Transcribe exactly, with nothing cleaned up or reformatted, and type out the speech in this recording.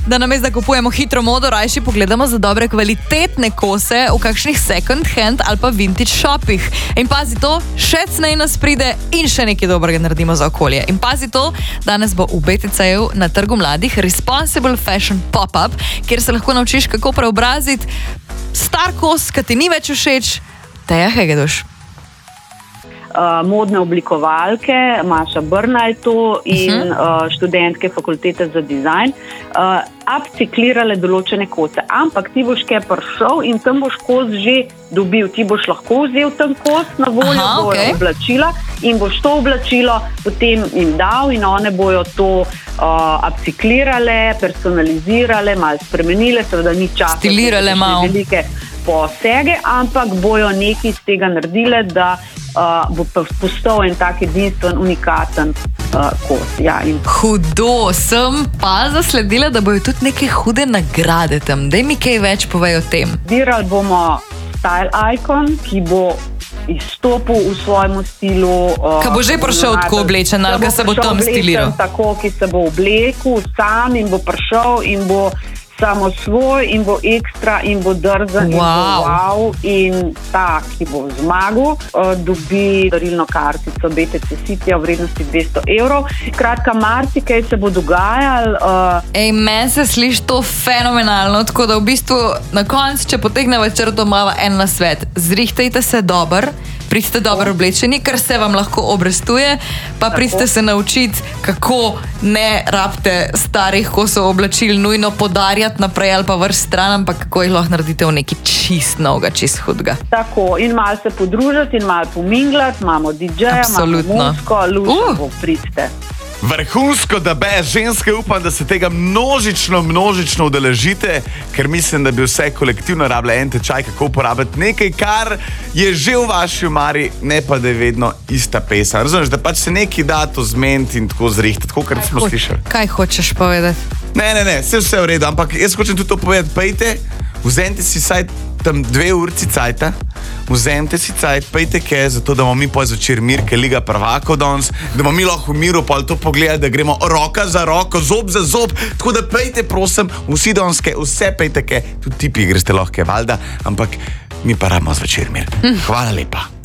da namesto da kupujemo hitro modo, rajši pogledamo za dobre kvalitetne kose v kakšnih second hand ali pa vintage shopih. In pazi to, še cenej nas pride in še nekaj dobrega naredimo za okolje. In pazi to, danes bo v B T C-ju na Trgu mladih Responsible Fashion Pop-up, kjer se lahko naučiš, kako preobraziti star kos, ki ti ni več všeč. Teja Hegeduš. Uh, modne oblikovalke, Maša Brnaj to in uh -huh. uh, študentke fakultete za dizajn, uh, upciklirale določene kose. Ampak ti boš kaj prišel in tam boš kos že dobil. Ti boš lahko vzel ten kos na voljo, Aha, bojo okay. oblačila in boš to oblačilo potem jim dal in one bojo to uh, upciklirale, personalizirale, malo spremenile, seveda ni časa. Stilirale malo. Velike posege, ampak bojo nekaj iz tega naredile, da Uh, bo postal en tak edinstven, unikaten uh, kos. Ja, in... Hudo, sem pa zasledila, da bojo tudi neke hude nagrade tam. Daj mi kaj več povej o tem. Zbirali bomo Style Icon, ki bo izstopil v svojem stilu. Uh, ka bo že prišel tako oblečen, ali ka se bo tam stiliral? Tako, ki se bo oblekel sam in bo prišel in bo samo svoj in bo ekstra in bo drzen wow. in bo wow in ta, ki bo zmagal, uh, dobi darilno kartico B T C City v vrednosti dvesto evrov. Kratka, marsikaj se bo dogajal. Uh... Ej, meni se sliši to fenomenalno, tako da v bistvu na koncu, če potegneva črto, imava en nasvet. Zrihtajte se dober, pridite dobro oblečeni, ker se vam lahko obrestuje, pa pridite se naučiti, kako ne rabite starih kosov oblačil nujno podarjati naprej ali pa vrš stran, ampak kako jih lahko naredite v neki čist novega, čist hudega. Tako, in malo se podružiti in malo pominglati, imamo D J-ja, imamo muziko, luško, uh. pridite. Vrhunsko, da be, ženske, upam, da se tega množično, množično udeležite, ker mislim, da bi vse kolektivno rabile en tečaj, kako uporabiti nekaj, kar je že v vaši omari, ne pa da je vedno ista pesem. Razumeš, da pač se nekaj da to zmeniti in tako zrihtati, tako, kar smo slišali. Kaj hočeš povedati? Ne, ne, ne, vse vse v redu, ampak jaz hočem tudi to povedati, pejte, vzemite si saj tam dve urci cajta, vzemite si cajt, pejte kaj, zato da bomo mi po zvečer mir, ker Liga prvakov danes, da bomo mi lahko v miru pa to pogledati, da gremo roka za roko, zob za zob, tako da pejte, prosim, vsi danske, vse pejte kaj, tudi tipi greste lahko, valjda, ampak mi pa rabimo zvečer mir. Hvala lepa.